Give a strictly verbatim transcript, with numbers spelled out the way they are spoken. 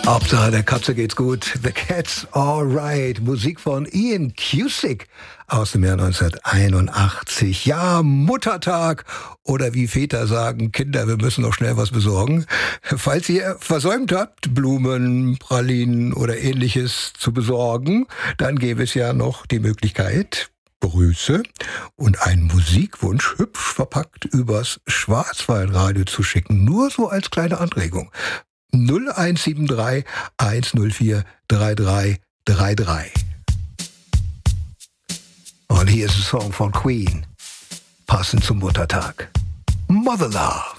Hauptsache der Katze geht's gut. The Cat's Alright. Musik von Ian Cusick aus dem Jahr neunzehnhunderteinundachtzig. Ja, Muttertag. Oder wie Väter sagen, Kinder, wir müssen noch schnell was besorgen. Falls ihr versäumt habt, Blumen, Pralinen oder Ähnliches zu besorgen, dann gäbe es ja noch die Möglichkeit, Grüße und einen Musikwunsch hübsch verpackt übers Schwarzwaldradio zu schicken. Nur so als kleine Anregung. null eins sieben drei eins null vier drei drei drei drei. Und hier ist ein Song von Queen, passend zum Muttertag. Mother Love.